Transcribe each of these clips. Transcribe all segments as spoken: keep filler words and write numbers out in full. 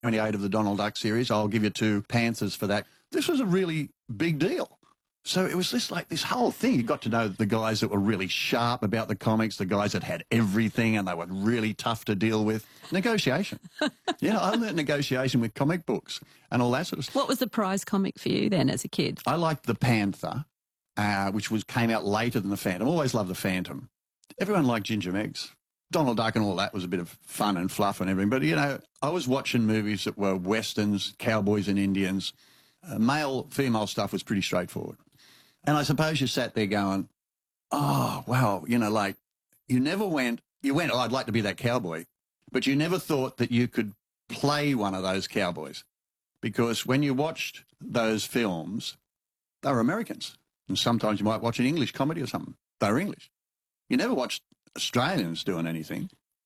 twenty-eight of the Donald Duck series. I'll give you two Panthers for that. This was a really big deal. So it was just like this whole thing. You got to know the guys that were really sharp about the comics, the guys that had everything and they were really tough to deal with. Negotiation. You know, I learned negotiation with comic books and all that sort of stuff. What was the prize comic for you then as a kid? I liked the Panther, uh, which was came out later than the Phantom. I always loved the Phantom. Everyone liked Ginger Meggs. Donald Duck and all that was a bit of fun and fluff and everything. But, you know, I was watching movies that were Westerns, cowboys and Indians. Uh, male, female stuff was pretty straightforward. And I suppose you sat there going, oh, wow, you know, like you never went, you went, oh, I'd like to be that cowboy. But you never thought that you could play one of those cowboys. Because when you watched those films, they were Americans. And sometimes you might watch an English comedy or something. They were English. You never watched Australians doing anything.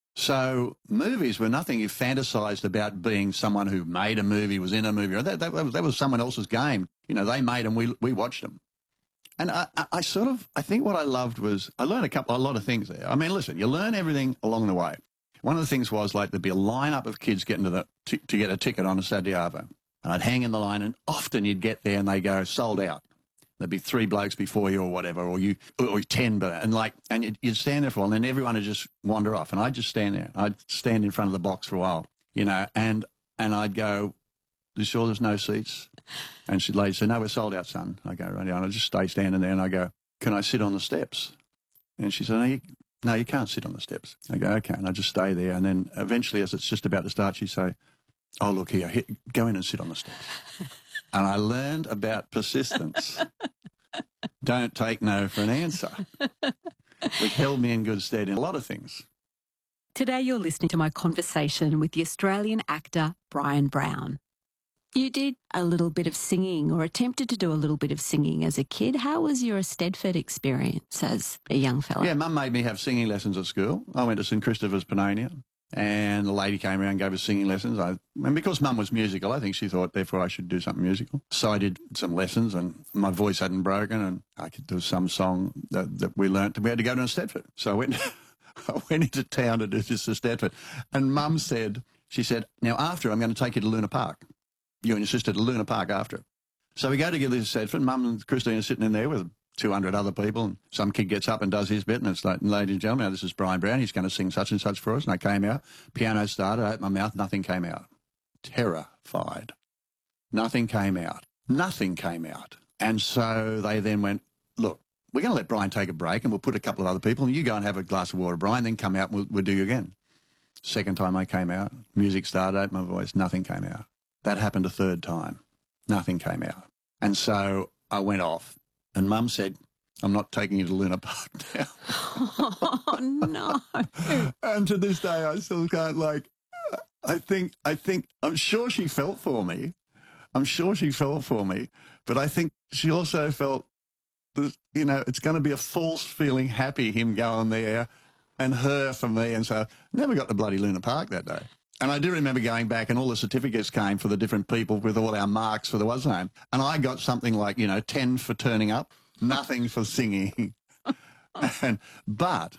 So movies were nothing. You fantasized about being someone who made a movie, was in a movie. That, that, that was someone else's game. You know, they made them, we, we watched them. And I, I, I sort of, I think what I loved was, I learned a couple, a lot of things there. I mean, listen, you learn everything along the way. One of the things was like there'd be a lineup of kids getting to the, to, to get a ticket on a Saturday Arvo. And I'd hang in the line and often you'd get there and they go, sold out. There'd be three blokes before you or whatever, or you, or ten, but, and like, and you'd, you'd stand there for a while and then everyone would just wander off. And I'd just stand there. I'd stand in front of the box for a while, you know, and, and I'd go, you sure there's no seats? And she'd lady say, no, we're sold out, son. I go, right, and I just stay standing there and I go, can I sit on the steps? And she said, no you, no, you can't sit on the steps. I go, okay. And I just stay there. And then eventually, as it's just about to start, she'd say, oh, look here, hit, go in and sit on the steps. And I learned about persistence. Don't take no for an answer, which held me in good stead in a lot of things. Today you're listening to my conversation with the Australian actor Bryan Brown. You did a little bit of singing or attempted to do a little bit of singing as a kid. How was your Eisteddfod experience as a young fella? Yeah, Mum made me have singing lessons at school. I went to St Christopher's, Panania, and the lady came around and gave us singing lessons. I, and because Mum was musical, I think she thought, therefore, I should do something musical. So I did some lessons and my voice hadn't broken and I could do some song that, that we learnt. We had to go to Eisteddfod. So I went, I went into town to do this Eisteddfod. And Mum said, she said, now after I'm going to take you to Luna Park. You and your sister to Luna Park after it. So we go to give this Eisteddfod. Mum and Christine are sitting in there with two hundred other people, and some kid gets up and does his bit, and it's like, ladies and gentlemen, this is Bryan Brown. He's going to sing such and such for us. And I came out, piano started, I opened my mouth, nothing came out. Terrified. Nothing came out. Nothing came out. And so they then went, look, we're going to let Bryan take a break, and we'll put a couple of other people, and you go and have a glass of water, Bryan, then come out, and we'll, we'll do you again. Second time I came out, music started, opened my voice, nothing came out. That happened a third time. Nothing came out. And so I went off and Mum said, I'm not taking you to Luna Park now. Oh, no. And to this day, I still can't, like, I think, I think, I'm sure she felt for me. I'm sure she felt for me. But I think she also felt, that, you know, it's going to be a false feeling happy, him going there and her for me. And so I never got to bloody Luna Park that day. And I do remember going back and all the certificates came for the different people with all our marks for the was name. And I got something like, you know, ten for turning up, nothing for singing. and, but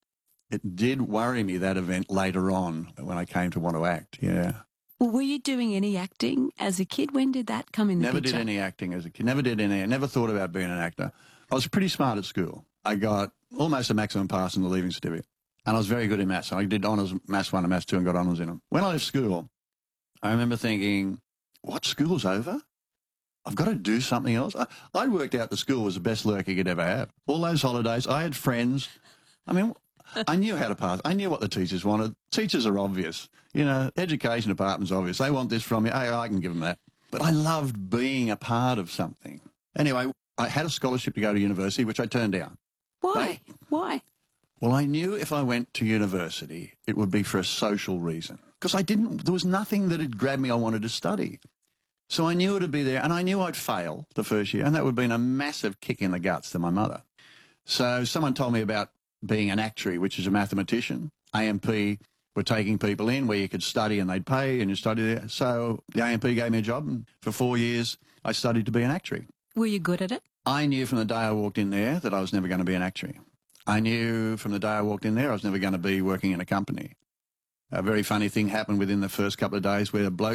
it did worry me, that event later on when I came to want to act, yeah. Well, were you doing any acting as a kid? When did that come in the Never picture? did any acting as a kid. Never did any. I never thought about being an actor. I was pretty smart at school. I got almost a maximum pass in the leaving certificate. And I was very good in maths. I did honours, maths one and maths two and got honours in them. When I left school, I remember thinking, what, school's over? I've got to do something else. I, I worked out the school was the best lurk you could ever have. All those holidays, I had friends. I mean, I knew how to pass. I knew what the teachers wanted. Teachers are obvious. You know, education department's obvious. They want this from you. Hey, I can give them that. But I loved being a part of something. Anyway, I had a scholarship to go to university, which I turned down. Why? They, Why? Well, I knew if I went to university, it would be for a social reason. Because I didn't, there was nothing that had grabbed me I wanted to study. So I knew it would be there, and I knew I'd fail the first year, and that would have been a massive kick in the guts to my mother. So someone told me about being an actuary, which is a mathematician. A M P were taking people in where you could study and they'd pay and you study there. So the A M P gave me a job, and for four years I studied to be an actuary. Were you good at it? I knew from the day I walked in there that I was never going to be an actuary. I knew from the day I walked in there I was never going to be working in a company. A very funny thing happened within the first couple of days where a bloke